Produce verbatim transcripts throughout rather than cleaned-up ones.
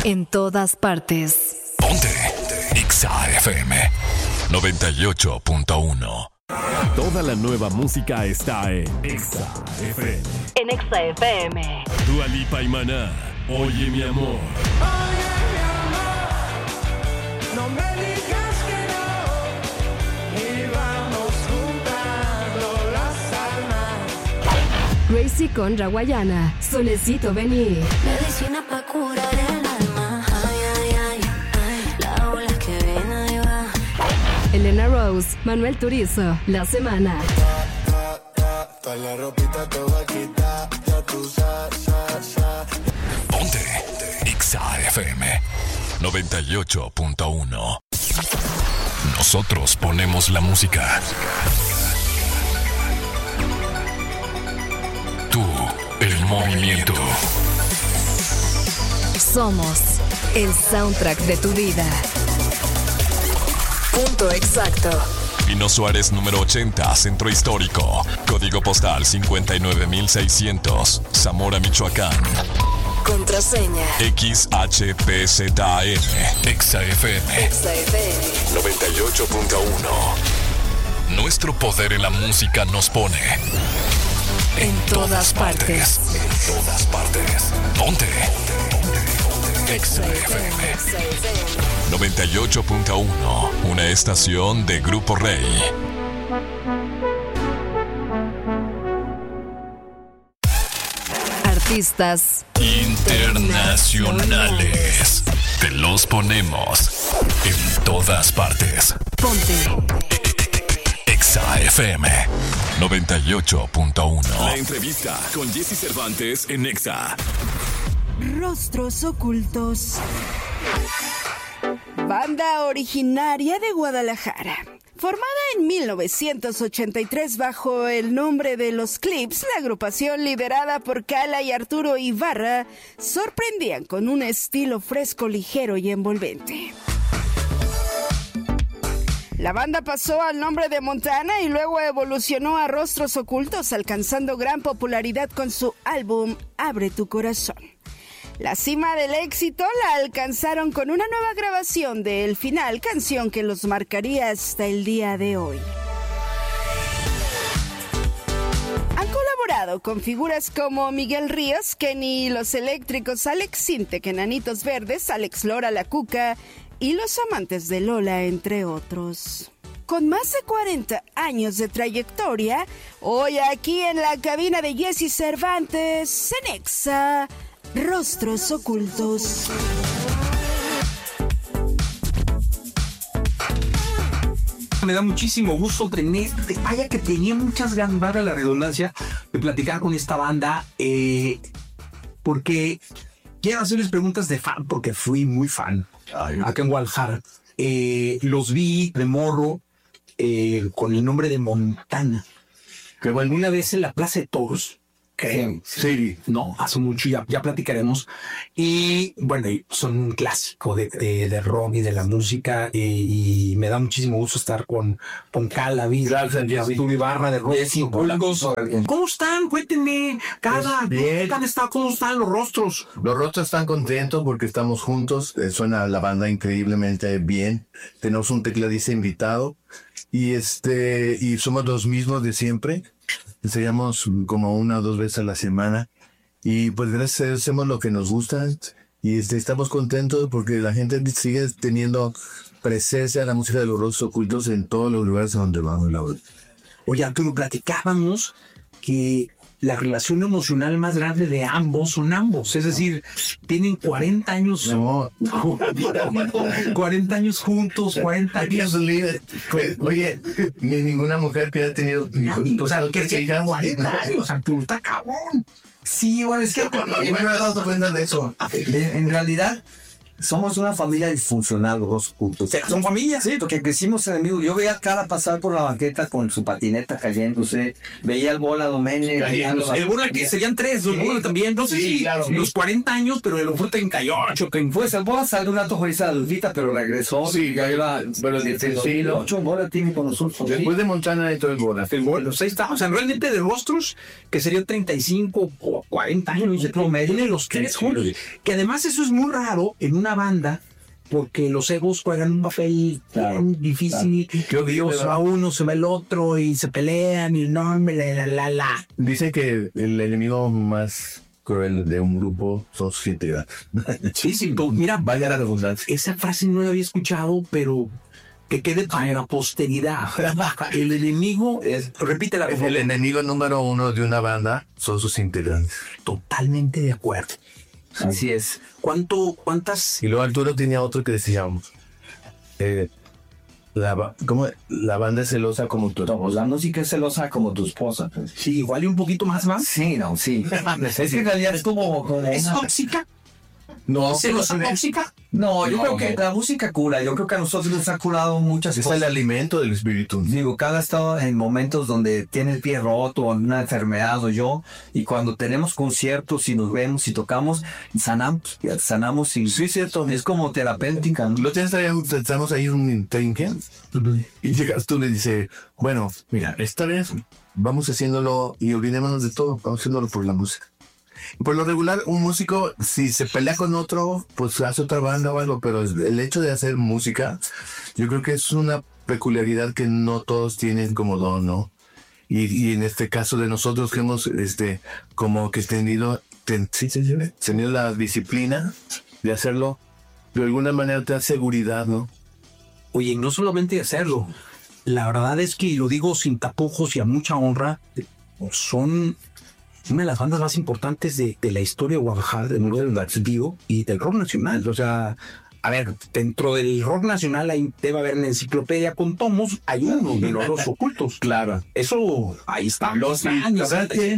En todas partes. Ponte Exa F M noventa y ocho punto uno. Toda la nueva música está en Exa F M. En Exa F M. Dua Lipa y Maná. Oye mi amor. Oye mi amor, no me digas que no, y vamos juntando las almas. Gracie con Rawayana. Solecito venir. Medicina pa' curar el alma. Ay, ay, ay, ay. La ola que viene y va. Elena Rose, Manuel Turizo, La Semana. Toda la ropita te voy a quitar, ya tú sabes, sabes, sabes. Ponte Exa F M noventa y ocho punto uno. Nosotros ponemos la música. Tú, el movimiento. Somos el soundtrack de tu vida. Punto exacto. Pino Suárez número ochenta, Centro Histórico. Código postal cincuenta y nueve mil seiscientos, Zamora, Michoacán. Contraseña X H P Z M. Exa F M Exa F M noventa y ocho punto uno. Nuestro poder en la música nos pone en, en todas, todas partes. partes. En todas partes. Ponte. Exa F M noventa y ocho punto uno. Una estación de Grupo Rey. Artistas internacionales. Te los ponemos en todas partes. Ponte Exa F M noventa y ocho punto uno. La entrevista con Jesse Cervantes en Exa. Rostros ocultos. Banda originaria de Guadalajara. Formada en mil novecientos ochenta y tres bajo el nombre de Los Clips, la agrupación liderada por Cala y Arturo Ibarra sorprendían con un estilo fresco, ligero y envolvente. La banda pasó al nombre de Montana y luego evolucionó a Rostros Ocultos, alcanzando gran popularidad con su álbum Abre tu Corazón. La cima del éxito la alcanzaron con una nueva grabación de El Final, canción que los marcaría hasta el día de hoy. Han colaborado con figuras como Miguel Ríos, Kenny y Los Eléctricos, Alex Sintek, Enanitos Verdes, Alex Lora La Cuca y Los Amantes de Lola, entre otros. Con más de cuarenta años de trayectoria, hoy aquí en la cabina de Jesse Cervantes, en Exa, Rostros Ocultos. Me da muchísimo gusto tener, vaya que tenía muchas ganas, para la redundancia, de platicar con esta banda, eh, porque quiero hacerles preguntas de fan, porque fui muy fan. Ay, acá en Guadalajara. Eh, los vi de morro eh, con el nombre de Montana. Que alguna vez en la Plaza de Toros, creo. Sí. No, hace mucho, ya, ya platicaremos. Y bueno, son un clásico de, de, de rock y de la música. Y, y me da muchísimo gusto estar con, con Cala, Arturo Ibarra de rock. ¿Cómo están? Cuéntenme. Cada, bien. ¿Cómo han estado? ¿Cómo están los rostros? Los rostros están contentos porque estamos juntos. Eh, suena la banda increíblemente bien. Tenemos un tecladista invitado. Y este, y somos los mismos de siempre. Ensayamos como una o dos veces a la semana y pues gracias a Dios hacemos lo que nos gusta y este, estamos contentos porque la gente sigue teniendo presencia de la música de los Rostros Ocultos en todos los lugares a donde vamos. La verdad. Oye, Arturo, platicábamos que la relación emocional más grande de ambos son ambos, es decir, tienen cuarenta años. No. cuarenta años juntos, cuarenta años. Oye, ni ninguna mujer que haya tenido. O sea, que se digan cuarenta años, Arturo, está cabrón. Sí, bueno, es que yo me he dado cuenta de eso. En realidad, somos una familia disfuncional los dos juntos. ¿Son familia? Sí, porque crecimos enemigos. Yo veía a Cara pasar por la banqueta con su patineta cayéndose, veía al Bola Doménech cayéndose. El Bola, que serían tres, los Bola también, no sé Sí, si claro. los cuarenta años, pero el otro treinta y ocho, que fue. Pues el Bola salió un rato jueza de Lupita, pero regresó. Sí, ya iba, pero desde el sí, dos mil ocho, Bola tiene con nosotros. Después de Montana y todo el bola. El Bola, los seis, o sea, realmente de rostros que serían treinta y cinco o cuarenta años, de promedio, tienen los tres juntos. Que además eso es muy raro en una banda, porque los egos juegan un papel Claro, tan difícil. Yo digo, Se va uno, se va el otro y se pelean y no, hombre, la, la, la. Dice que el enemigo más cruel de un grupo son sus integrantes. Sí, sí, tú, mira, Vaya la redundancia. esa frase no la había escuchado, pero que quede para la posteridad. El enemigo es, repítela, por favor. El enemigo número uno de una banda son sus integrantes. Totalmente de acuerdo. Así es. ¿Cuánto, cuántas? Y luego Arturo tenía otro que decíamos, eh, la, ba- ¿cómo? La banda es celosa como tú. No, pues la música es celosa como tu esposa. Pues. Sí, igual y un poquito más más. Sí, no, sí. Es que en realidad es como... como ¿Es una- tóxica? No, ¿Celosa tóxica? No, yo No, creo que no. la música cura. Yo creo que a nosotros nos ha curado muchas es cosas. el alimento del espíritu. Digo, cada estado en momentos donde tiene el pie roto o una enfermedad o yo, y cuando tenemos conciertos y nos vemos y tocamos, sanamos, sanamos y Sí, cierto. es como terapéutica, ¿no? Lo tienes ahí, estamos ahí en un trinque y llegas tú y le dices, bueno, mira, esta vez vamos haciéndolo y olvidémonos de todo, vamos haciéndolo por la música. Por lo regular, un músico, si se pelea con otro, pues hace otra banda o algo, pero el hecho de hacer música, yo creo que es una peculiaridad que no todos tienen como don, ¿no? Y, y en este caso de nosotros que hemos, este, como que tenido, ten- sí, sí, sí, tenido la disciplina de hacerlo, de alguna manera te da seguridad, ¿no? Oye, y no solamente hacerlo. La verdad es que, y lo digo sin tapujos y a mucha honra, son una de las bandas más importantes de, de la historia de Guadalajara, del mundo del vivo y del rock nacional. O sea, a ver, dentro del rock nacional hay, debe haber una enciclopedia con tomos, hay uno de los dos ocultos. Claro. Eso, ahí está. Los años.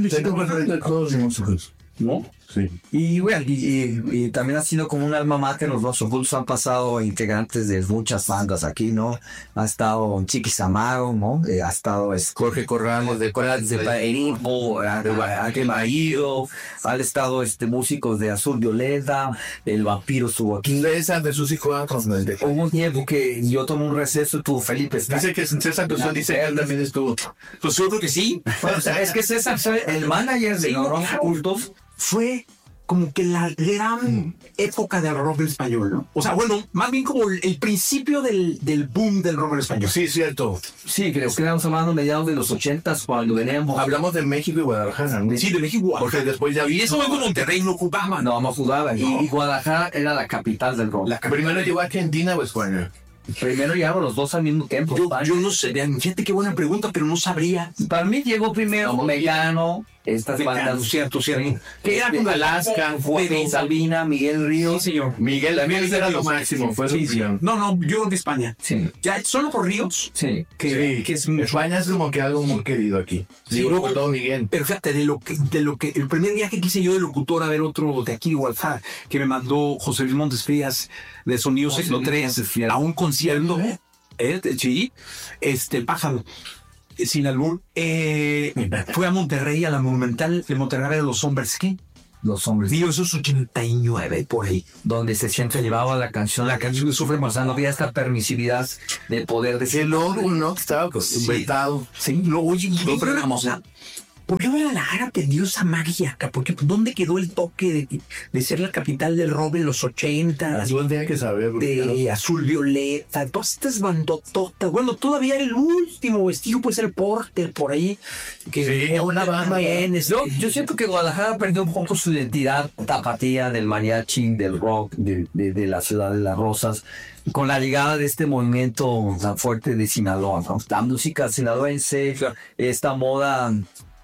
¿no? Sí. Y bueno, y, y- y también ha sido como un alma mater. Los Los Ocultos han pasado integrantes de muchas bandas aquí, ¿no? Ha estado Chiquis Amaro, ¿no? Eh, ha estado es, Jorge Corrales de Corrales de Paeripo, Ángel Maído, han estado este, músicos de Azul Violeta, El Vampiro estuvo aquí. César de sus hijos. Hubo un tiempo que yo tomé un receso, tuvo Felipe Esca- Dice que César Cruzón dice él también estuvo. Pues yo creo que sí. Bueno, o sea, es que César, ¿sabe? El manager de Sí, los Los claro. Ocultos, Fue como que la gran época del rock en español, ¿no? O sea, bueno, más bien como el, el principio del, del boom del rock en español. Sí, cierto. sí, creo que estamos hablando mediados de los ochentas, cuando veníamos. Hablamos de México y Guadalajara, ¿no? Sí, de México. Porque después ya Y vi eso luego Monterrey no ocupaba. No, vamos a jugar. Y, y Guadalajara era la capital del rock. La Primero llegó a Argentina o España. Primero llegamos los dos al mismo tiempo. Yo, yo no sé, vean, fíjate qué buena pregunta, pero no sabría. Para mí llegó primero Megano, estas bandas. Cierto, cierto. Que era con Alaska, Juan Sabina, Miguel Ríos. Sí, señor. Miguel también era lo máximo. Fue su Sí, sí. opción. No, no, yo creo que España. Sí, Ya solo por Ríos, sí. que, Sí, que es mucho. España es como que algo muy querido aquí. Sí, Digo, luego- por todo Miguel. Pero fíjate, de lo que, de lo que, el primer viaje que hice yo de locutor a ver otro de aquí de Guadalajara, que me mandó José Luis Montes Frías de Sonido José Siglo Luis tres Montes Frías. a un concierto, eh, de- sí, este, el pájaro, eh, sin albur, eh, fue a Monterrey, a la Monumental de Monterrey, a ver a los hombres, ¿qué? Los hombres. Digo, eso es ochenta y nueve, por ahí. Donde se siempre llevaba la canción, la canción de Sufre Más. No había esta permisividad de poder decir. El oro, ¿no? Que estaba vetado. Sí, no, oye, no, pero o sea, ¿por qué Guadalajara perdió esa magia acá? Porque ¿dónde quedó el toque de, de ser la capital del rock en los ochenta? Así uno tenía que saber. De Azul Violeta, todas estas bandototas. Bueno, todavía el último vestigio puede ser Porter por ahí. Que Sí, una banda. bien, este, Yo, yo siento que Guadalajara perdió un poco su identidad tapatía del mariachi, del rock, de, de, de la ciudad de las rosas, con la llegada de este movimiento tan fuerte de Sinaloa, ¿no? La música sinaloense, esta moda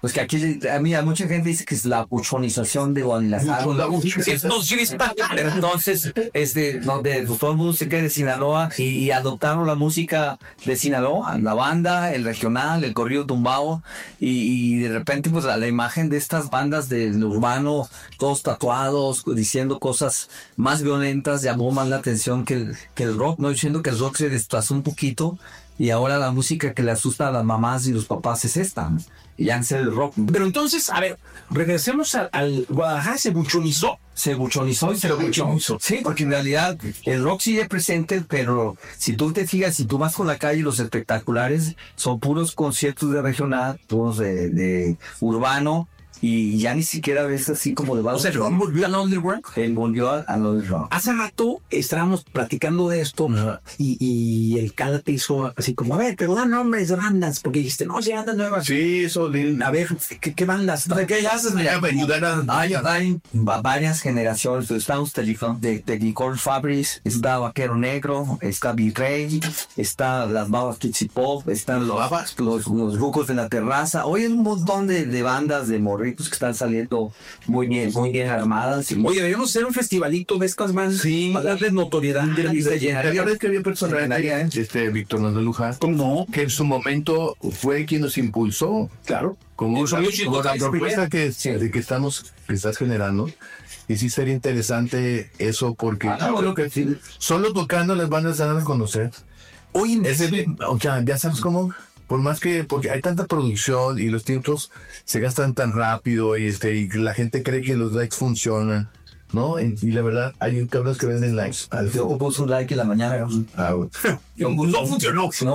Pues que aquí, a mí, a mucha gente dice que es la buchonización de Guadalajara. Entonces, entonces, este, donde todo el mundo se queda de Sinaloa y, y adoptaron la música de Sinaloa, la banda, el regional, el corrido tumbado, y, y de repente, pues, la, la imagen de estas bandas del urbano, todos tatuados, diciendo cosas más violentas, llamó más la atención que el, que el rock, ¿no? Diciendo que el rock se desplazó un poquito, y ahora la música que le asusta a las mamás y los papás es esta, ¿no? Y ya en el rock. Pero entonces, a ver, regresemos al, al Guadalajara, se buchonizó. Se buchonizó y se lo buchonizó. Sí, porque en realidad el rock sigue presente, pero si tú te fijas, si tú vas por la calle, los espectaculares son puros conciertos de regional, puros de, de urbano, y ya ni siquiera ves así como de... O sea, ¿él volvió al underground? Él volvió al underground. Hace rato estábamos platicando de esto, uh-huh. y, y el Cala te hizo así como, a ver, pero da nombres de bandas, porque dijiste, no, si bandas nuevas. Sí, eso. A ver, ¿qué, qué bandas? ¿De qué haces? Hay, hay varias generaciones. Estamos de Technicolor Fabrics, está Vaquero Negro, está Virrey, está las Babas Kids Pop, están los, los, los Rucos de la Terraza. Hoy hay un montón de, de bandas de morritos que están saliendo muy bien, muy bien armadas. Y Oye, deberíamos hacer un festivalito de estas bandas, sí, para darles notoriedad. La verdad es que había personajes, este Víctor Manuel Luján, ¿cómo? Que en su momento fue quien nos impulsó. Claro. Como la, como la propuesta que, sí. de que estamos, que estás generando. Y sí sería interesante eso, porque ah, no, creo que sí, solo tocando las bandas se dan a conocer. Oye, Ese, o sea, ya sabes cómo, por más que, porque hay tanta producción y los tiempos se gastan tan rápido y este y la gente cree que los likes funcionan, ¿no? Y, y la verdad, hay cabros que venden likes. Yo puse un like en la mañana. Ah, bueno. No funcionó. No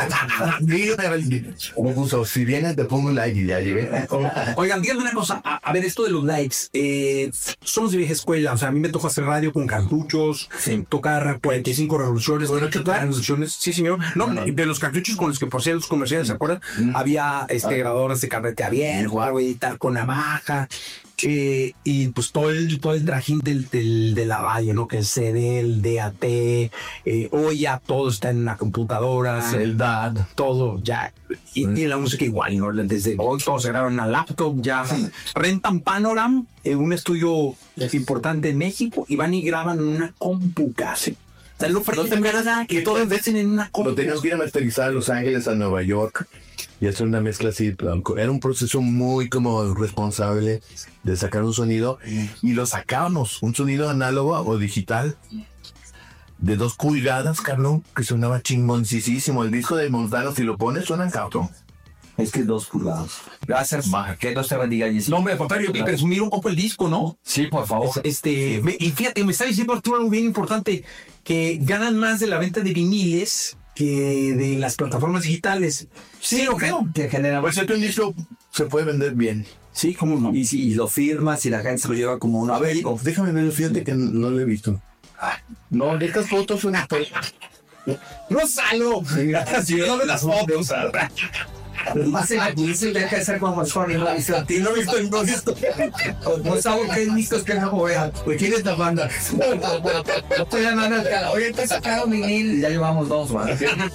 funcionó. Si vienes, te pongo un like y ya llegué. Oigan, díganme una cosa. A, a ver, esto de los likes. Eh, somos de vieja escuela. O sea, a mí me tocó hacer radio con cartuchos, sí. tocar cuarenta y cinco revoluciones. Bueno, revoluciones. Sí, señor. No, no, de los cartuchos con los que por cierto los comerciales, ¿se acuerdan? Mm. Había este, grabadoras de carrete abierto, algo editar con navaja. Eh, y pues todo el, todo el trajín del, del, de la radio, ¿no? Que el C D, el D A T, eh, hoy ya todo está en una computadora, el D A D, todo ya. Y, y la música igual, ¿no? Desde hoy todo se graba en una laptop, ya rentan Panoram, en un estudio importante en México, y van y graban en una compu casi. O sea, lo no te verdad que todo inventen en una compu. Lo teníamos que ir a masterizar a Los Ángeles, a Nueva York, y hacer una mezcla así. Era un proceso muy como responsable de sacar un sonido, y lo sacábamos, un sonido análogo o digital de dos pulgadas, Carlos, que sonaba chingoncísimo. El disco de Montano, si lo pones, suena cabrón. Es que dos pulgadas. Gracias, que no se bendiga. No, hombre, papá, yo quiero presumir un poco el disco, ¿no? Sí, por favor. Este, me, y fíjate, me está diciendo Arturo algo bien importante, que ganan más de la venta de viniles que de las plataformas digitales. Sí, lo creo. Que genera... Pues un disco se puede vender bien. Sí, cómo no. Y si y lo firmas y la gente se lo lleva como una... A ver, déjame ver, fíjate que no lo he visto. Ah, no, de estas fotos son... ¡No salo! Si no ve las fotos. Más en la difícil deja de ser como Sony, no la visto a ti, no he visto, no he visto. No sabes qué listos que no vean. Pues ¿quién es esta banda? No estoy llamando al cara. Oye, te sacaron mi mil. Ya llevamos dos, man.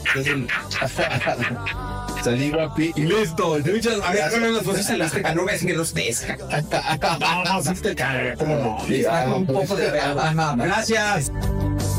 Salí guapi y listo. Muchas gracias. Con las voces en la Azteca, no me hacen que los pesca. Vamos, Azteca, ¿cómo no? Un poco de verdad. Gracias.